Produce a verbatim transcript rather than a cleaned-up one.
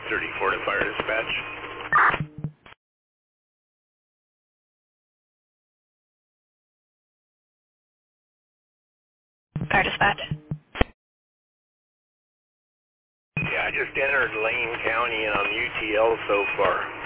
thirty-four to fire dispatch. Fire dispatch. Yeah, I just entered Lane County on U T L so far.